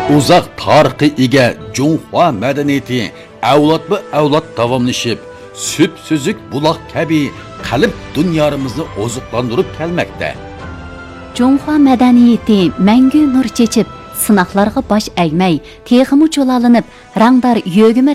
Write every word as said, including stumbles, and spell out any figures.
Uzaq tarixi ega Junhua madaniyati avlodma-avlod davomlashib, süp-süzük buloq kabi qalb dunyomizni oziqlantirib kelmoqda. Junhua madaniyati mangu nur chechib, sinoqlarga bosh egmay, texmi cho'lalinib, rangdor yo'gimi